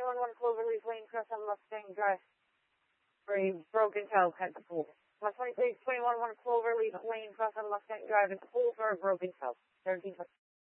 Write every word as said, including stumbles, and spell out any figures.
twenty-one one Cloverleaf Lane, Cross on Mustang Drive. For a broken toe at the pool. one twenty-three twenty-one one Cloverleaf Lane, Cross on Mustang Drive, at the pool for a broken toe. thirteen